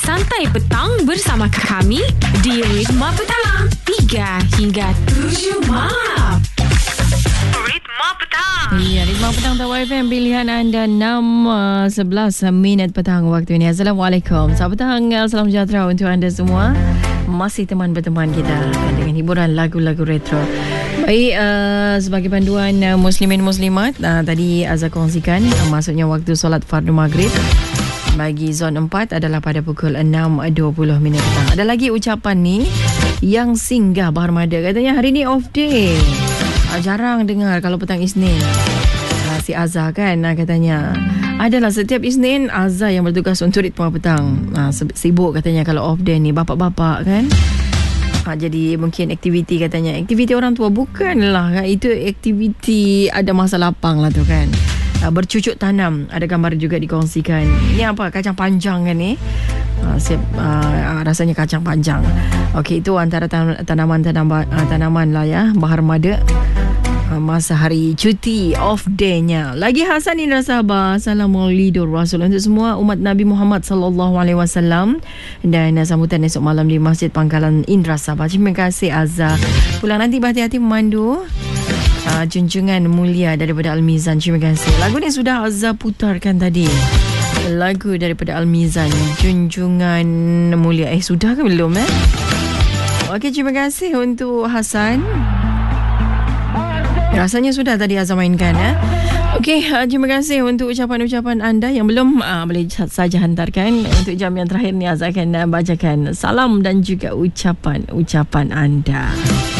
Santai Petang bersama kami di Ritma Petang 3 hingga 7 Malam. Ritma Petang. Ya, Ritma Petang Tawar FM, pilihan anda 6:11 minit petang waktu ini. Assalamualaikum. Selamat petang, salam sejahtera untuk anda semua. Masih teman berteman kita dengan hiburan lagu-lagu retro. Baik, sebagai panduan muslimin muslimat, tadi Azhar kongsikan maksudnya waktu solat fardu maghrib bagi zon 4 adalah pada pukul 6.20 minit petang. Ada lagi ucapan ni yang singgah Bahar Mada, katanya hari ni off day. Jarang dengar kalau petang Isnin. Si Azhar kan katanya adalah setiap Isnin Azhar yang bertugas untuk Ritma Petang. Sibuk katanya kalau off day ni, bapak-bapak kan. Jadi mungkin aktiviti katanya, aktiviti orang tua bukanlah kan? Itu aktiviti ada masa lapang lah tu kan. Bercucuk tanam, ada gambar juga dikongsikan. Ini apa, kacang panjang kan ni? Rasanya kacang panjang. Okey, itu antara tanaman lah ya, Bahar Mada masa hari cuti off day-nya. Lagi Hasan Indra Sabah, Assalamualaikum Rasul untuk semua umat Nabi Muhammad sallallahu alaihi wasallam, dan sambutan esok malam di Masjid Pangkalan Indra Sabah. Terima kasih Azhar. Pulang nanti berhati-hati memandu junjungan mulia daripada Al-Mizan. Terima kasih. Lagu ni sudah Azhar putarkan tadi. Lagu daripada Al-Mizan, junjungan mulia. Sudah ke belum Okey, terima kasih untuk Hasan. Rasanya sudah tadi Azhar mainkan Okey, terima kasih untuk ucapan-ucapan anda. Yang belum boleh saja hantarkan. Untuk jam yang terakhir ni Azhar akan bacakan salam dan juga ucapan-ucapan anda.